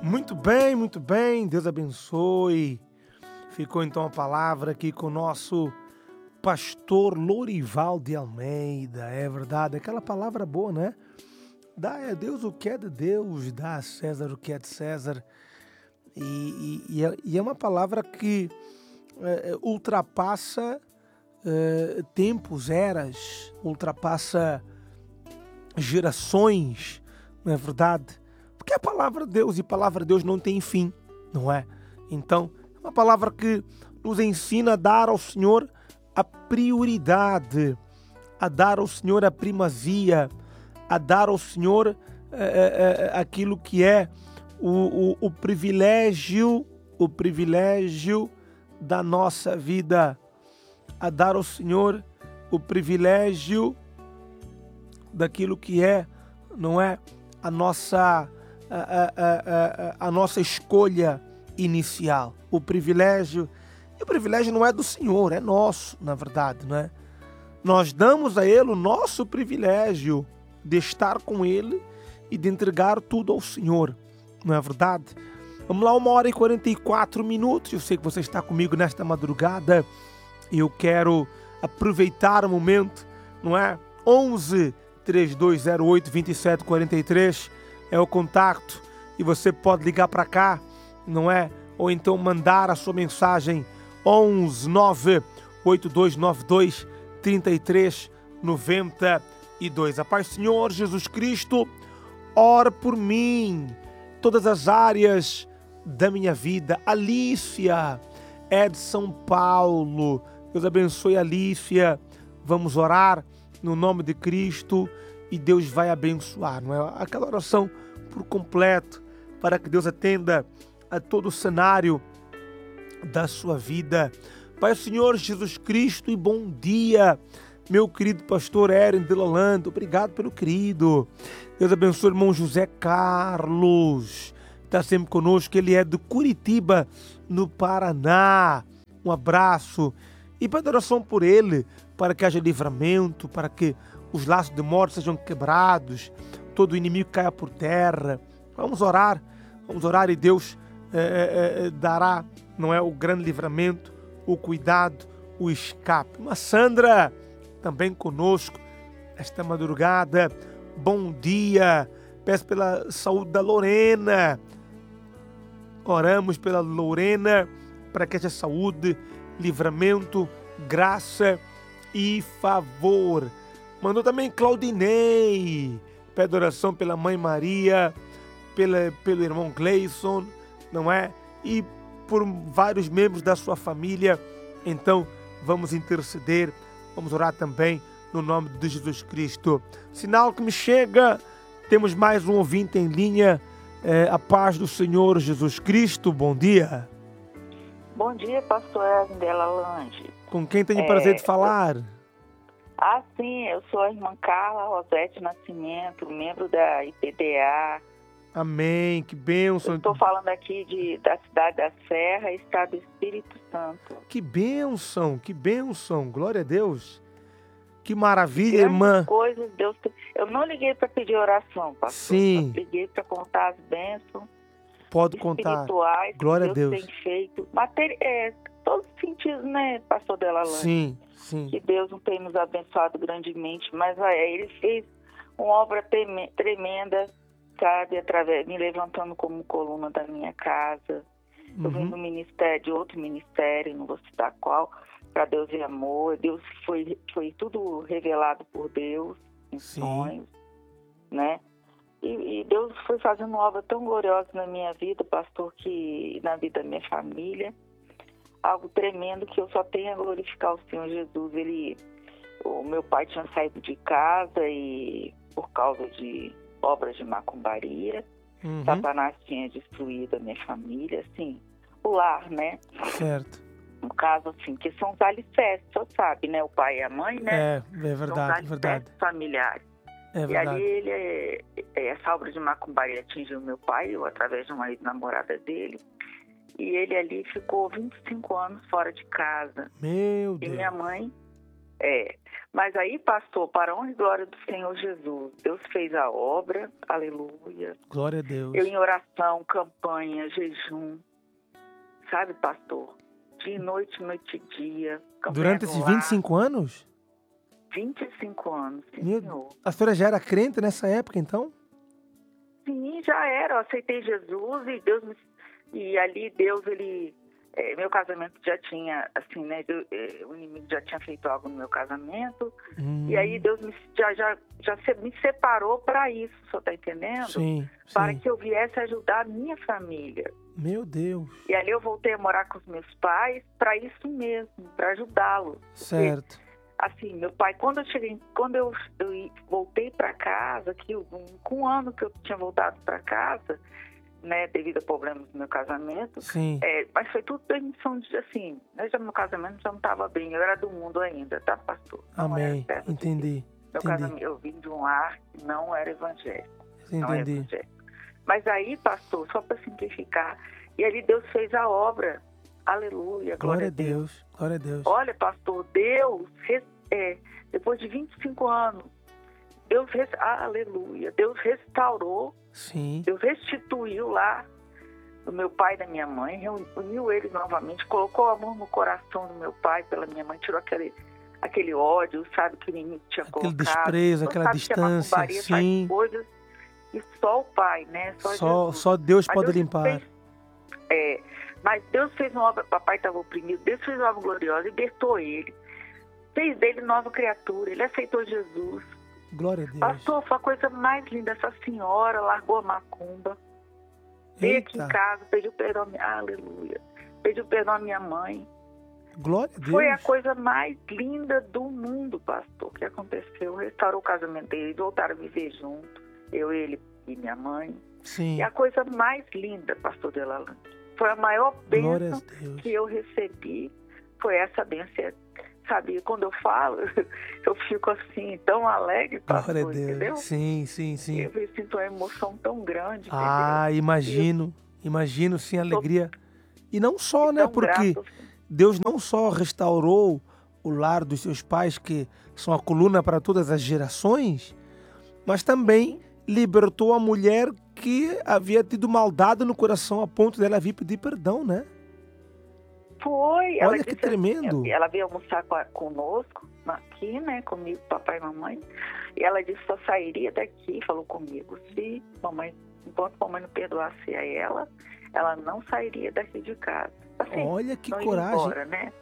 Muito bem, Deus abençoe. Ficou então a palavra aqui com o nosso pastor Lorival de Almeida. É verdade, aquela palavra boa, né? Dá a Deus o que é de Deus, dá a César o que é de César. E é uma palavra que ultrapassa tempos, eras, ultrapassa gerações, não é verdade? Porque a palavra de Deus, e a palavra de Deus não tem fim, não é? Então, é uma palavra que nos ensina a dar ao Senhor a prioridade, a dar ao Senhor a primazia, a dar ao Senhor aquilo que é o privilégio da nossa vida, a dar ao Senhor o privilégio daquilo que é, não é, a nossa escolha inicial. O privilégio não é do Senhor, é nosso, na verdade, não é? Nós damos a Ele o nosso privilégio de estar com Ele e de entregar tudo ao Senhor, não é verdade? Vamos lá, 1h44. Eu sei que você está comigo nesta madrugada e eu quero aproveitar o momento, não é? 11 3208 2743 é o contato e você pode ligar para cá, não é? Ou então mandar a sua mensagem 11 98292 3392. A paz do Senhor Jesus Cristo, ora por mim, todas as áreas da minha vida. Alicia é de São Paulo. Deus abençoe, Alicia. Vamos orar no nome de Cristo e Deus vai abençoar, não é? Aquela oração por completo para que Deus atenda a todo o cenário da sua vida. Pai, Senhor Jesus Cristo, e bom dia, meu querido pastor Eren de Lolanda. Obrigado pelo querido. Deus abençoe o irmão José Carlos, está sempre conosco. Ele é de Curitiba, no Paraná. Um abraço e pede oração por ele, para que haja livramento, para que os laços de morte sejam quebrados, todo o inimigo caia por terra. Vamos orar e Deus dará, não é, o grande livramento, o cuidado, o escape. Uma Sandra também conosco esta madrugada. Bom dia. Peço pela saúde da Lorena. Oramos pela Lorena para que haja saúde, livramento, graça e favor. Mandou também Claudinei. Pede oração pela mãe Maria, pelo irmão Gleison, não é? E por vários membros da sua família. Então, vamos interceder, vamos orar também no nome de Jesus Cristo. Sinal que me chega, temos mais um ouvinte em linha. A paz do Senhor Jesus Cristo, bom dia. Bom dia, pastor Eren de Lolanda. Com quem tenho o prazer de falar? Sim, eu sou a irmã Carla Rosete Nascimento, membro da IPDA. Amém, que bênção. Estou falando aqui da cidade da Serra, estado do Espírito Santo. Que bênção, glória a Deus. Que maravilha, irmã. Coisas, Deus. Eu não liguei para pedir oração, pastor. Sim. Eu liguei para contar as bênçãos. Pode contar. Espirituais. Glória que a Deus. Deus tem feito. Todos os sentidos, né, pastor Delalande? Sim. Que Deus não tem nos abençoado grandemente, mas Ele fez uma obra tremenda, sabe, através, me levantando como coluna da minha casa. Eu vim do ministério, de outro ministério, não vou citar qual, para Deus e amor. Deus foi tudo revelado por Deus em sonhos, né? E Deus foi fazendo uma obra tão gloriosa na minha vida, pastor, que na vida da minha família. Algo tremendo que eu só tenho a glorificar o Senhor Jesus. O meu pai tinha saído de casa e por causa de obras de macumbaria, Satanás tinha destruído a minha família, assim, o lar, né? Certo. No caso, assim, que são os alicerces, você sabe, né? O pai e a mãe, né? É verdade, verdade. Familiares. É verdade. E ali, essa obra de macumbaria atingiu meu pai, através de uma ex-namorada dele. E ele ali ficou 25 anos fora de casa. Meu Deus. E minha mãe Mas aí, pastor, para a honra e glória do Senhor Jesus, Deus fez a obra, aleluia. Glória a Deus. Eu em oração, campanha, jejum, sabe, pastor? Dia e noite, noite e dia. Durante esses 25 anos? 25 anos, sim, Meu, senhor. a senhora já era crente nessa época, então? Sim, já era. Eu aceitei Jesus e Deus e ali Deus, meu casamento já tinha, assim, né? O inimigo já tinha feito algo no meu casamento. E aí Deus me separou para isso, o senhor está entendendo? Sim. Para que eu viesse ajudar a minha família. Meu Deus. E ali eu voltei a morar com os meus pais para isso mesmo, para ajudá-los. Certo. Assim, meu pai, quando eu voltei para casa, com um ano que eu tinha voltado para casa, né, devido a problemas no meu casamento, sim. Mas foi tudo permissão de, assim, né, já meu casamento já não estava bem, eu era do mundo ainda, tá, pastor? Amém, entendi. Meu casamento, eu vim de um lar que não era evangélico. Entendi. Não era evangélico. Mas aí, pastor, só para simplificar, e ali Deus fez a obra, aleluia, glória a Deus. Glória a Deus. Olha, pastor, Deus, depois de 25 anos, aleluia, Deus restaurou, sim. Deus restituiu lá o meu pai e da minha mãe, reuniu eles novamente, colocou amor no coração do meu pai pela minha mãe, tirou aquele ódio, sabe, que o inimigo tinha colocado. Aquele desprezo, aquela distância, sim. Faz coisas, e só o pai, né? Só Deus pode limpar. Mas Deus fez uma obra, papai estava oprimido, Deus fez uma obra gloriosa, libertou ele, fez dele nova criatura, ele aceitou Jesus. Glória a Deus. Pastor, foi a coisa mais linda, essa senhora largou a macumba, veio aqui em casa, pediu perdão, aleluia, pediu perdão à minha mãe. Glória a Deus. Foi a coisa mais linda do mundo, pastor, que aconteceu. Restaurou o casamento deles, voltaram a viver junto, eu, ele e minha mãe. Sim. E a coisa mais linda, pastor Delalan, foi a maior bênção que eu recebi, foi essa bênção. Sabe, quando eu falo, eu fico assim, tão alegre, pastor, glória a Deus. Entendeu? Sim. Eu sinto uma emoção tão grande. Imagino sim, a alegria. E não só, né, porque grato. Deus não só restaurou o lar dos seus pais, que são a coluna para todas as gerações, mas também libertou a mulher que havia tido maldade no coração a ponto dela vir pedir perdão, né? Foi. Olha que tremendo. Assim, ela veio almoçar conosco, aqui, né, comigo, papai e mamãe, e ela disse que só sairia daqui, falou comigo, se mamãe, enquanto mamãe não perdoasse a ela não sairia daqui de casa. Assim, olha que coragem. Embora, né?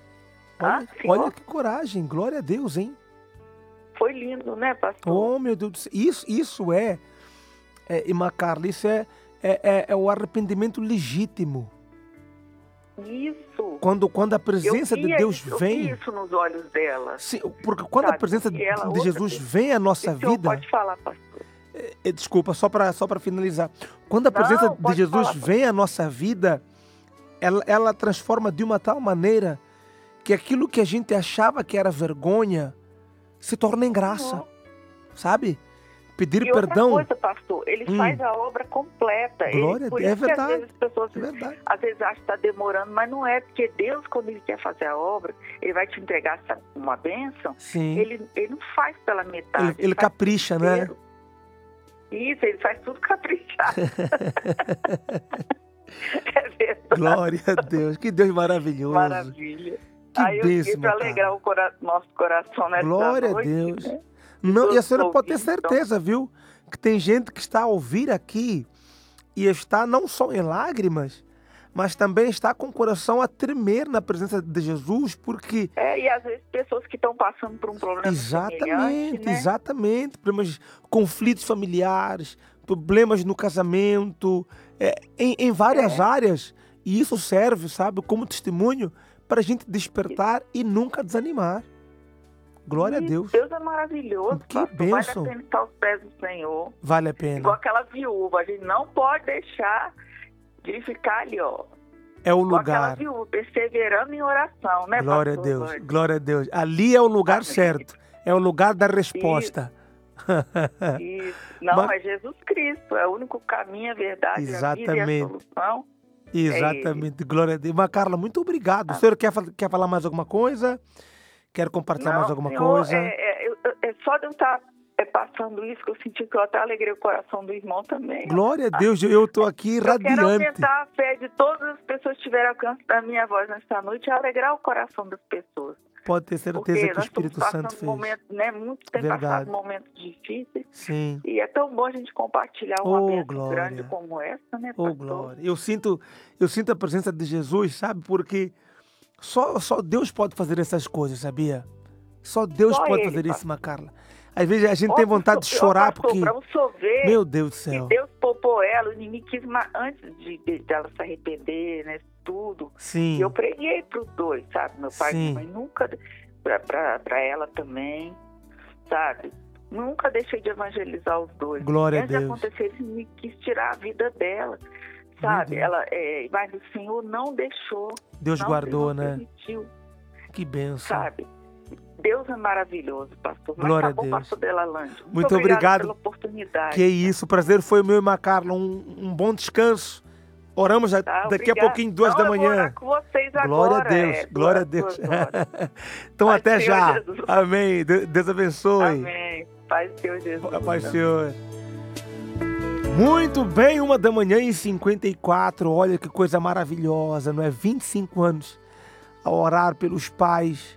Olha que coragem, glória a Deus, hein? Foi lindo, né, pastor? Oh, meu Deus do céu. Isso irmã Carla, isso é o arrependimento legítimo. Isso. Quando a presença de Deus vem... Eu vi isso nos olhos dela. Sim, porque quando a presença de Jesus vem à nossa vida... Pode falar, pastor. Desculpa, só para finalizar. Quando a presença de Jesus vem à nossa vida, ela transforma de uma tal maneira que aquilo que a gente achava que era vergonha se torna em graça, sabe? Pedir perdão. Outra coisa, pastor, ele faz a obra completa. Glória a Deus, é verdade. Às vezes as pessoas às vezes acham que está demorando, mas não é, porque Deus, quando ele quer fazer a obra, ele vai te entregar uma bênção. Sim. Ele não faz pela metade. Ele capricha, né? Isso, ele faz tudo caprichado. É verdade. Glória a Deus, que Deus maravilhoso. Maravilha. Que bênção, para alegrar nosso coração nessa glória noite. Glória a Deus. Né? Não, e a senhora pode ter certeza, viu? Que tem gente que está a ouvir aqui e está não só em lágrimas, mas também está com o coração a tremer na presença de Jesus, porque... e às vezes pessoas que estão passando por um problema semelhante, né? Exatamente. Problemas, conflitos familiares, problemas no casamento, em várias áreas. E isso serve, sabe, como testemunho para a gente despertar e nunca desanimar. Glória a Deus. Deus é maravilhoso. Que bênção. Vale a pena estar aos pés do Senhor. Vale a pena. Igual aquela viúva. A gente não pode deixar de ficar ali, ó. É o igual lugar. Aquela viúva, perseverando em oração, né, glória pastor? A Deus. Glória a Deus. Ali é o lugar certo. É o lugar da resposta. Isso. Não, é Jesus Cristo. É o único caminho, a verdade, a vida e a solução. Exatamente. Glória a Deus. Mas, Carla, muito obrigado. O senhor quer falar mais alguma coisa? Quer compartilhar mais alguma senhor, coisa? Só de eu estar passando isso, que eu senti que eu até alegrei o coração do irmão também. Glória a Deus, eu estou aqui radiante. Eu quero aumentar a fé de todas as pessoas que tiverem alcance da minha voz nesta noite e alegrar o coração das pessoas. Pode ter certeza que o Espírito Santo fez. Momentos, né? Muitos têm passado momentos difíceis. Sim. E é tão bom a gente compartilhar uma bênção grande como essa, né, pastor? Glória. Eu sinto a presença de Jesus, sabe? Porque só Deus pode fazer essas coisas, sabia? Só Deus pode fazer isso, Carla. Às vezes a gente tem vontade de chorar porque... Pra você ver, meu Deus do céu. Que Deus poupou ela, o inimigo quis, antes dela se arrepender, né? Tudo. Sim. E eu preguei para os dois, sabe? Meu pai e minha mãe nunca, para ela também, sabe? Nunca deixei de evangelizar os dois. Glória a Deus. Antes de acontecer, ele me quis tirar a vida dela, sabe? Ela, mas o Senhor não deixou. Deus guardou, Deus né? Permitiu, que bênção. Sabe? Deus é maravilhoso, pastor. Mas Glória tá bom, a Deus. pastor Delalande. Muito obrigado pela oportunidade. Que isso, o prazer foi meu, irmã Carla. Um bom descanso. Oramos daqui a pouquinho, 2 da manhã. Eu vou orar com vocês agora. Glória a Deus, glória a Deus. Então Pai até Senhor já. Jesus. Amém. Deus abençoe. Amém. Pai Senhor Jesus. Pai Senhor. Muito bem, 1 da manhã e 54. Olha que coisa maravilhosa, não é? 25 anos a orar pelos pais.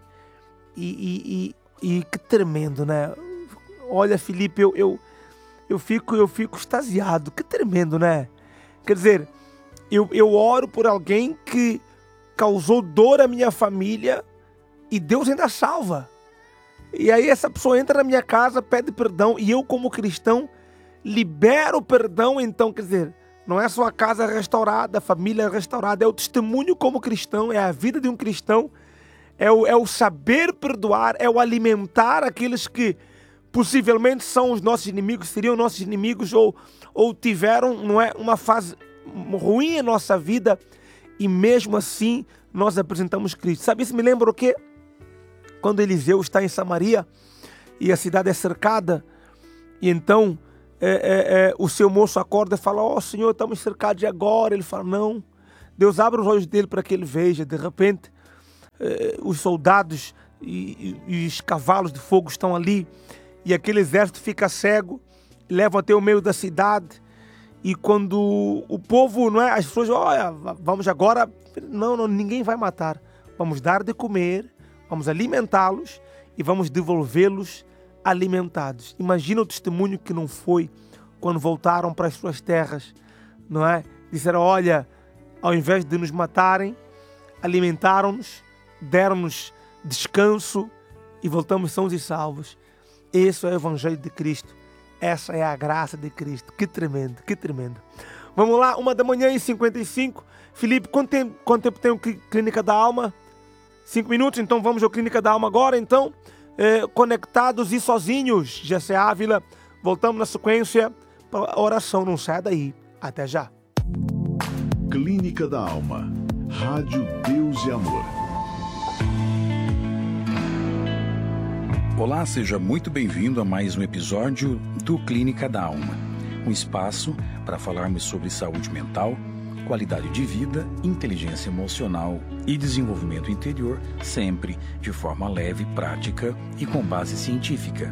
E que tremendo, né? Olha, Felipe, eu fico extasiado. Que tremendo, né? Quer dizer, eu oro por alguém que causou dor à minha família e Deus ainda salva. E aí essa pessoa entra na minha casa, pede perdão e eu, como cristão, libero o perdão. Então, quer dizer, não é só a casa restaurada, a família restaurada, é o testemunho como cristão, é a vida de um cristão, é o saber perdoar, é o alimentar aqueles que possivelmente são os nossos inimigos, seriam nossos inimigos ou tiveram, não é, uma fase ruim em nossa vida e mesmo assim nós apresentamos Cristo. Sabe, isso me lembra o quê? Quando Eliseu está em Samaria e a cidade é cercada e então o seu moço acorda e fala: Senhor, estamos cercados e agora? Ele fala: não. Deus abre os olhos dele para que ele veja. De repente os soldados e os cavalos de fogo estão ali e aquele exército fica cego, levam até o meio da cidade. E quando o povo, não é, as pessoas, olha, vamos agora, não, ninguém vai matar. Vamos dar de comer, vamos alimentá-los e vamos devolvê-los alimentados. Imagina o testemunho que não foi quando voltaram para as suas terras, não é? Disseram: olha, ao invés de nos matarem, alimentaram-nos, deram-nos descanso e voltamos sãos e salvos. Esse é o Evangelho de Cristo. Essa é a graça de Cristo. Que tremendo, que tremendo. Vamos lá, 1 da manhã e 55. Felipe, quanto tempo tem o Clínica da Alma? 5 minutos, então vamos ao Clínica da Alma agora. Então, conectados e sozinhos, Jessé Ávila. Voltamos na sequência para a oração. Não sai daí. Até já. Clínica da Alma. Rádio Deus e Amor. Olá, seja muito bem-vindo a mais um episódio do Clínica da Alma, um espaço para falarmos sobre saúde mental, qualidade de vida, inteligência emocional e desenvolvimento interior, sempre de forma leve, prática e com base científica.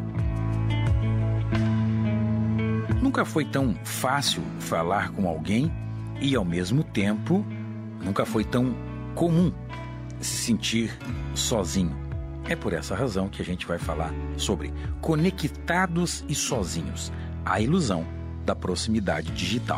Nunca foi tão fácil falar com alguém e, ao mesmo tempo, nunca foi tão comum se sentir sozinho. É por essa razão que a gente vai falar sobre conectados e sozinhos, a ilusão da proximidade digital.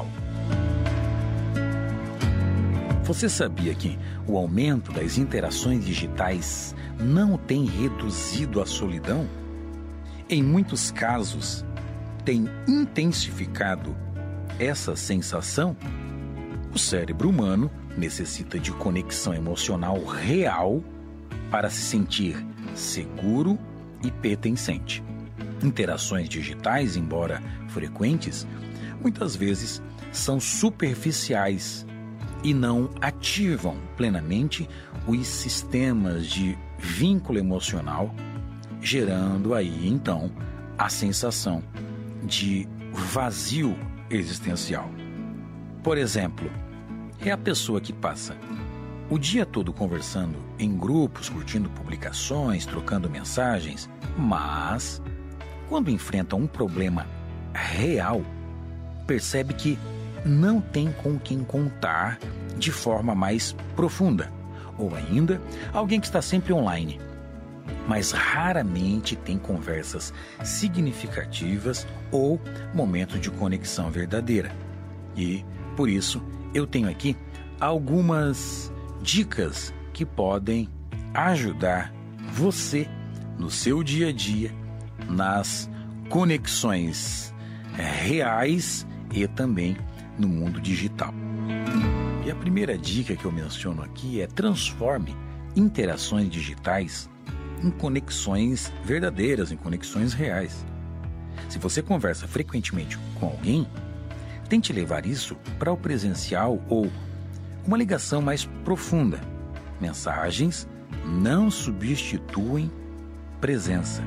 Você sabia que o aumento das interações digitais não tem reduzido a solidão? Em muitos casos, tem intensificado essa sensação? O cérebro humano necessita de conexão emocional real para se sentir seguro e pertencente. Interações digitais, embora frequentes, muitas vezes são superficiais e não ativam plenamente os sistemas de vínculo emocional, gerando aí, então, a sensação de vazio existencial. Por exemplo, é a pessoa que passa o dia todo conversando em grupos, curtindo publicações, trocando mensagens, mas quando enfrenta um problema real, percebe que não tem com quem contar de forma mais profunda. Ou ainda, alguém que está sempre online, mas raramente tem conversas significativas ou momentos de conexão verdadeira. E, por isso, eu tenho aqui algumas dicas que podem ajudar você no seu dia a dia, nas conexões reais e também no mundo digital. E a primeira dica que eu menciono aqui é: transforme interações digitais em conexões verdadeiras, em conexões reais. Se você conversa frequentemente com alguém, tente levar isso para o presencial ou uma ligação mais profunda. Mensagens não substituem presença.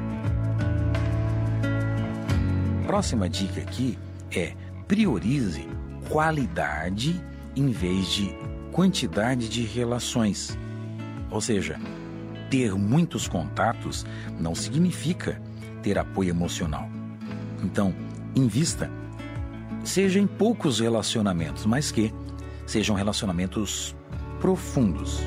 Próxima dica aqui é: priorize qualidade em vez de quantidade de relações. Ou seja, ter muitos contatos não significa ter apoio emocional. Então, invista, seja em poucos relacionamentos, mas que sejam relacionamentos profundos.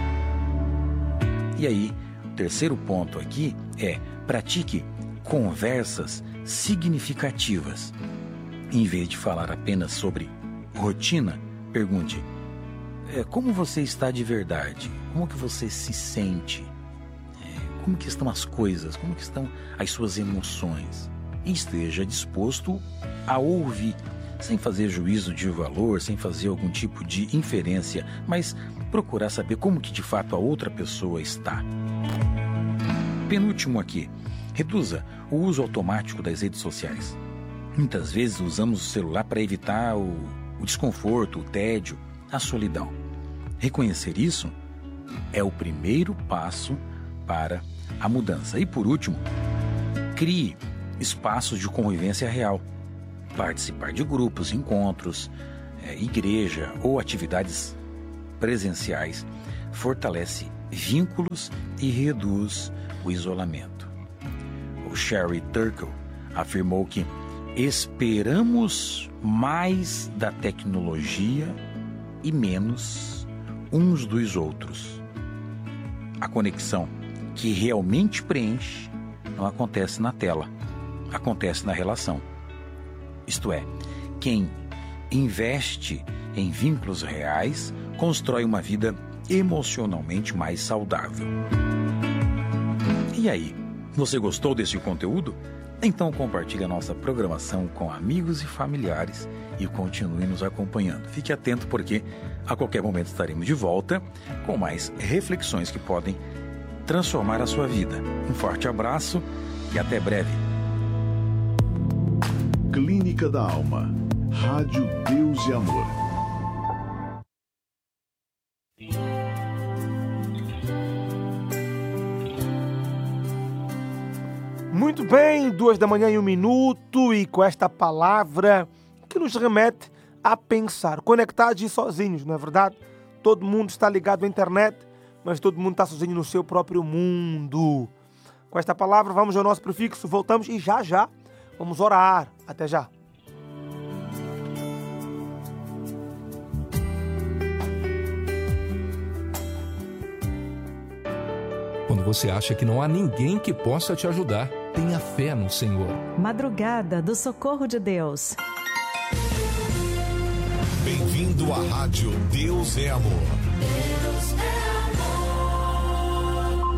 E aí, o terceiro ponto aqui é: pratique conversas significativas. Em vez de falar apenas sobre rotina, pergunte: como você está de verdade? Como que você se sente? Como que estão as coisas? Como que estão as suas emoções? E esteja disposto a ouvir, sem fazer juízo de valor, sem fazer algum tipo de inferência, mas procurar saber como que de fato a outra pessoa está. Penúltimo aqui: reduza o uso automático das redes sociais. Muitas vezes usamos o celular para evitar o desconforto, o tédio, a solidão. Reconhecer isso é o primeiro passo para a mudança. E por último, crie espaços de convivência real. Participar de grupos, encontros, igreja ou atividades presenciais fortalece vínculos e reduz o isolamento. O Sherry Turkle afirmou que esperamos mais da tecnologia e menos uns dos outros. A conexão que realmente preenche não acontece na tela, acontece na relação. Isto é, quem investe em vínculos reais constrói uma vida emocionalmente mais saudável. E aí, você gostou desse conteúdo? Então compartilhe a nossa programação com amigos e familiares e continue nos acompanhando. Fique atento, porque a qualquer momento estaremos de volta com mais reflexões que podem transformar a sua vida. Um forte abraço e até breve. Clínica da Alma. Rádio Deus e Amor. Muito bem, 2h01, e com esta palavra que nos remete a pensar, conectados e sozinhos, não é verdade? Todo mundo está ligado à internet, mas todo mundo está sozinho no seu próprio mundo. Com esta palavra vamos ao nosso prefixo, voltamos e já vamos orar. Até já. Quando você acha que não há ninguém que possa te ajudar, tenha fé no Senhor. Madrugada do Socorro de Deus. Bem-vindo à Rádio Deus é Amor. Deus é amor.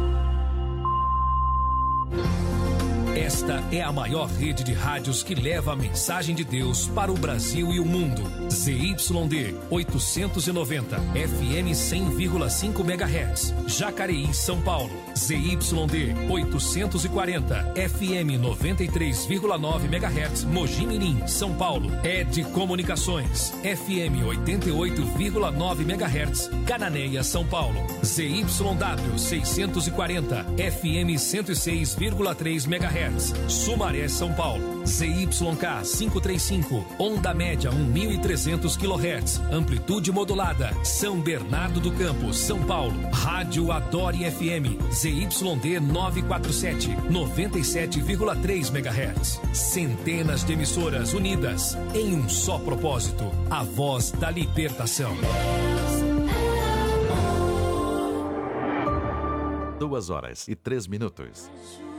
Esta é a maior rede de rádios que leva a mensagem de Deus para o Brasil e o mundo. ZYD 890, FM 100,5 MHz, Jacareí, São Paulo. ZYD 840, FM 93,9 MHz, Mogi Mirim, São Paulo. ED Comunicações, FM 88,9 MHz, Cananéia, São Paulo. ZYW 640, FM 106,3 MHz, MHz, Sumaré, São Paulo. ZYK 535, onda média 1.300 kHz, amplitude modulada, São Bernardo do Campo, São Paulo. Rádio Adore FM, ZYD 947, 97,3 MHz. Centenas de emissoras unidas em um só propósito, a voz da libertação. 2 horas e 3 minutos.